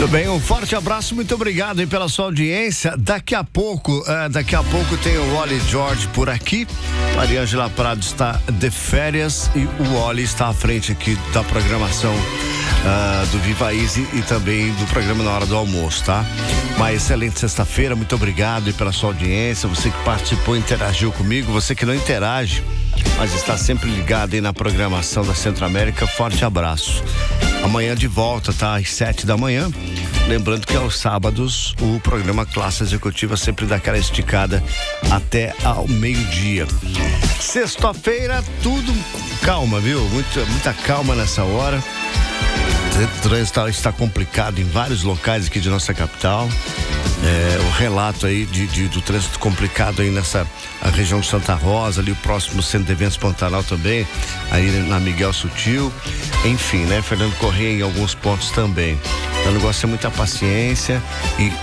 Muito bem, um forte abraço, muito obrigado aí pela sua audiência. Daqui a pouco tem o Wally George por aqui. Mariângela Prado está de férias e o Wally está à frente aqui da programação do Viva Easy e também do programa Na Hora do Almoço, tá? Uma excelente sexta-feira, muito obrigado aí pela sua audiência, você que participou, interagiu comigo, você que não interage, mas está sempre ligado aí na programação da Centro América, forte abraço. Amanhã de volta, tá? Às 7 da manhã. Lembrando que aos sábados o programa Classe Executiva sempre dá aquela esticada até ao meio-dia. Sexta-feira, tudo calma, viu? Muita calma nessa hora. O trânsito está complicado em vários locais aqui de nossa capital. O relato aí do trânsito complicado aí nessa a região de Santa Rosa, ali o próximo Centro de Eventos Pantanal também, aí na Miguel Sutil, enfim, né? Fernando Corrêa em alguns pontos também. O negócio é muita paciência e